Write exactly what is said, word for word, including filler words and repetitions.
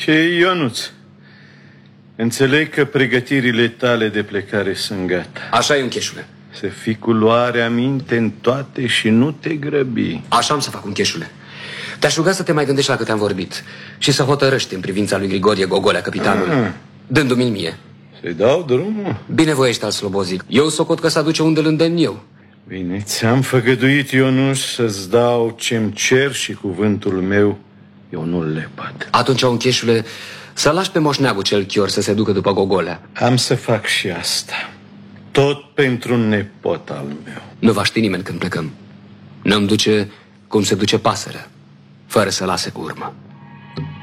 Ce, Ionuț? Înțeleg că pregătirile tale de plecare sunt gata. Așa e, uncheșule. Să fii cu luarea minte în toate și nu te grăbi. Așa am să fac, uncheșule. Te-aș ruga să te mai gândești la câte am vorbit și să hotărăști în privința lui Grigorie Gogolea, capitanul, Aha. dându-mi mie. Să-i dau drumul? Binevoiește al slobozic. Eu socot că s-aduce unde îl îndemn eu. Bine, ți-am făgăduit, Ionuț, să-ți dau ce-mi cer și cuvântul meu eu nu-l lepăd. Atunci, uncheșule, să lași pe moșneagul cel chior să se ducă după Gogolea. Am să fac și asta. Tot pentru un nepot al meu. Nu va ști nimeni când plecăm. Ne-am duce cum se duce pasărea, fără să lase cu urmă.